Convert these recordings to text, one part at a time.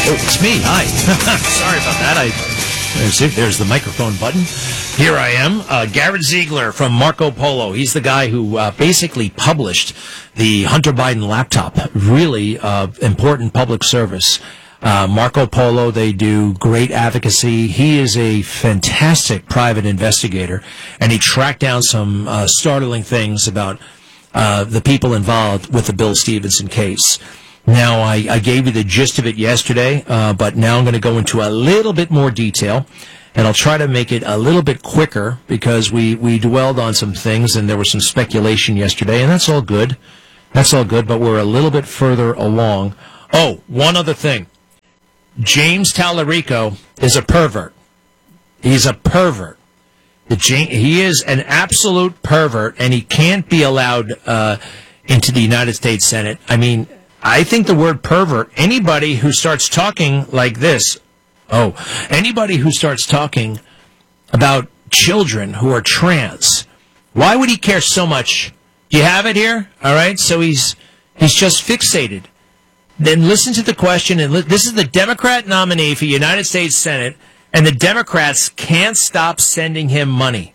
Oh, it's me. Hi. Sorry about that. There's the microphone button. Here I am. Garrett Ziegler from Marco Polo. He's the guy who basically published the Hunter Biden laptop. Really important public service. Marco Polo, they do great advocacy. He is a fantastic private investigator, and he tracked down some startling things about the people involved with the Bill Stevenson case. Now, I gave you the gist of it yesterday, but now I'm going to go into a little bit more detail, and I'll try to make it a little bit quicker because we dwelled on some things, and there was some speculation yesterday, and that's all good. That's all good, but we're a little bit further along. Oh, one other thing. James Tallarico is a pervert. He's a pervert. He is an absolute pervert, and he can't be allowed into the United States Senate. I mean, I think the word pervert, anybody who starts talking like this, anybody who starts talking about children who are trans, why would he care so much? You have it here? All right, so he's just fixated. Then listen to the question, and this is the Democrat nominee for United States Senate, and the Democrats can't stop sending him money.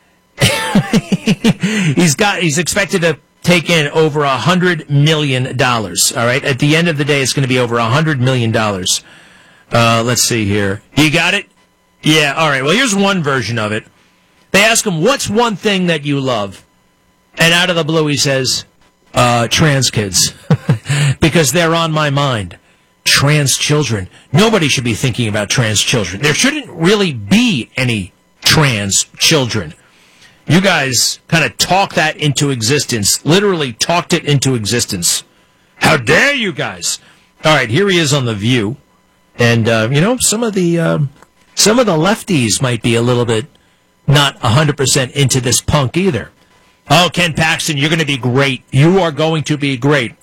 He's expected to take in over $100 million. All right, at the end of the day, it's going to be over $100 million. Let's see here. You got it? Yeah. All right. Well, here's one version of it. They ask him, "What's one thing that you love?" And out of the blue, he says, "Trans kids." Because they're on my mind. Trans children. Nobody should be thinking about trans children. There shouldn't really be any trans children. You guys kind of talked that into existence. Literally talked it into existence. How dare you guys? All right, here he is on The View. And, some of the lefties might be a little bit not 100% into this punk either. Oh, Ken Paxton, you're going to be great. You are going to be great.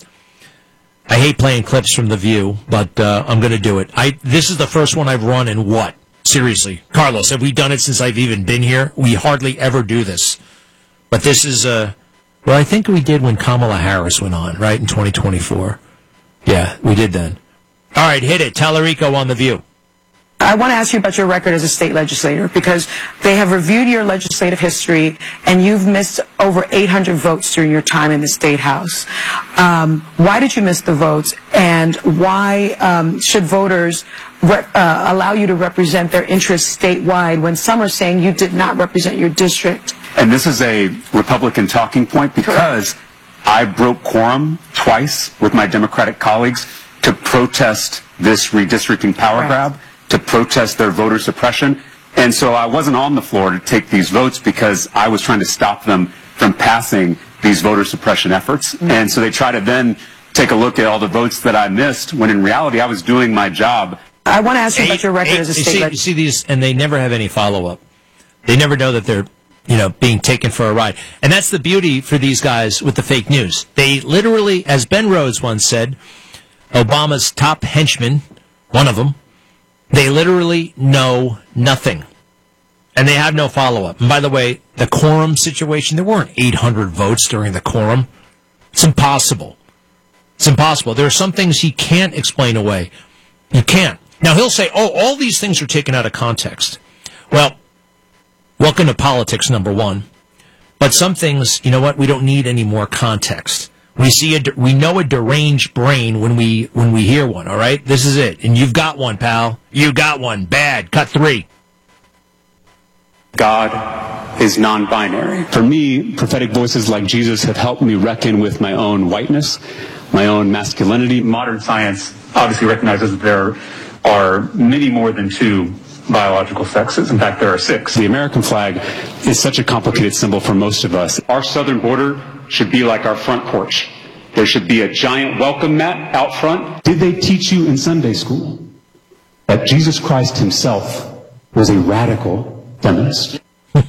I hate playing clips from The View, but I'm going to do it. This is the first one I've run in what? Seriously. Carlos, have we done it since I've even been here? We hardly ever do this. But this is, I think we did when Kamala Harris went on, right, in 2024. Yeah, we did then. All right, hit it. Tallarico on The View. I want to ask you about your record as a state legislator because they have reviewed your legislative history and you've missed over 800 votes during your time in the State House. Why did you miss the votes, and why should voters allow you to represent their interests statewide when some are saying you did not represent your district? And this is a Republican talking point because I broke quorum twice with my Democratic colleagues to protest this redistricting power grab, to protest their voter suppression. And so I wasn't on the floor to take these votes because I was trying to stop them from passing these voter suppression efforts. And so they try to then take a look at all the votes that I missed, when in reality I was doing my job. I want to ask you about your record as a state legislator. You see these, and they never have any follow-up. They never know that they're, being taken for a ride. And that's the beauty for these guys with the fake news. They literally, as Ben Rhodes once said, Obama's top henchman, one of them, they literally know nothing. And they have no follow-up. And by the way, the quorum situation, there weren't 800 votes during the quorum. It's impossible. It's impossible. There are some things he can't explain away. You can't. Now, he'll say, all these things are taken out of context. Well, welcome to politics, number one. But some things, you know what, we don't need any more context. We know a deranged brain when we hear one, all right? This is it. And you've got one, pal. You got one. Bad. Cut 3. God is non-binary. For me, prophetic voices like Jesus have helped me reckon with my own whiteness, my own masculinity. Modern science obviously recognizes that there are many more than 2 biological sexes. In fact, there are 6. The American flag is such a complicated symbol for most of us. Our southern border should be like our front porch. There should be a giant welcome mat out front. Did they teach you in Sunday school that Jesus Christ himself was a radical feminist?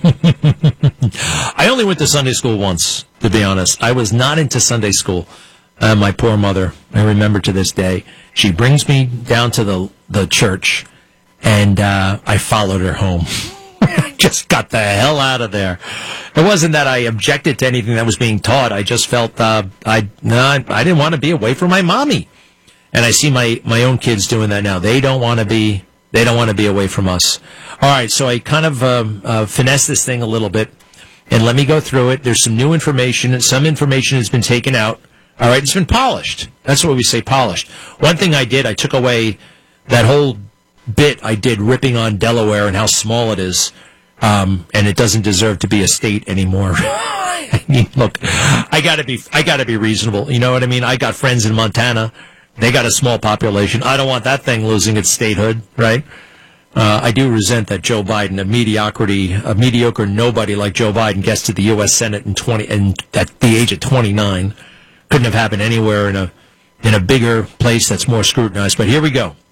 I only went to Sunday school once, to be honest. I was not into Sunday school. My poor mother, I remember to this day, she brings me down to the church, and I followed her home. Just got the hell out of there. It wasn't that I objected to anything that was being taught. I just felt I didn't want to be away from my mommy. And I see my own kids doing that now. They don't want to be away from us. All right, so I kind of finesse this thing a little bit, and let me go through it. There's some new information, and some information has been taken out. All right, it's been polished. That's what we say, polished. One thing I did, I took away that whole bit I did ripping on Delaware and how small it is, and it doesn't deserve to be a state anymore. I mean, look, I gotta be reasonable. You know what I mean? I got friends in Montana. They got a small population. I don't want that thing losing its statehood, right? I do resent that Joe Biden, a mediocre nobody like Joe Biden, gets to the U.S. Senate at the age of 29. Couldn't have happened anywhere in a bigger place that's more scrutinized. But here we go.